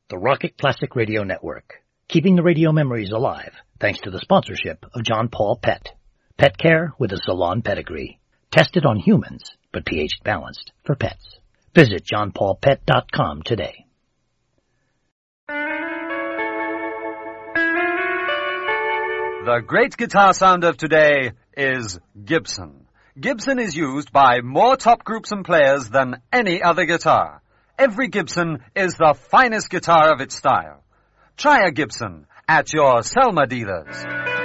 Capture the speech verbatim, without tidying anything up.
the Rocket Classic Radio Network, keeping the radio memories alive thanks to the sponsorship of John Paul Pet. Pet care with a salon pedigree. Tested on humans, but pH balanced for pets. Visit john paul pet dot com today. The great guitar sound of today is Gibson. Gibson is used by more top groups and players than any other guitar. Every Gibson is the finest guitar of its style. Try a Gibson at your Selma dealers.